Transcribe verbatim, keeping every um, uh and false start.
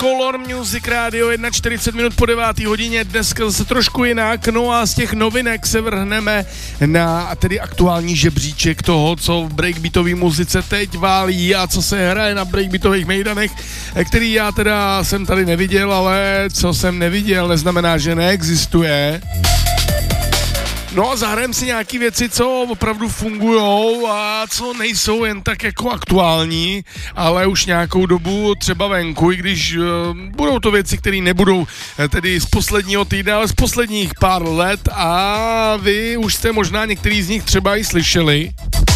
Color Music Radio, čtyřicet jedna minut po devátý hodině, dneska zase trošku jinak, no a z těch novinek se vrhneme na tedy aktuální žebříček toho, co v breakbeatové muzice teď válí a co se hraje na breakbeatových mejdanech, který já teda jsem tady neviděl, ale co jsem neviděl, neznamená, že neexistuje. No a zahrajeme si nějaký věci, co opravdu fungujou a co nejsou jen tak jako aktuální, ale už nějakou dobu třeba venku, i když uh, budou to věci, které nebudou uh, tedy z posledního týdne, ale z posledních pár let a vy už jste možná některý z nich třeba i slyšeli.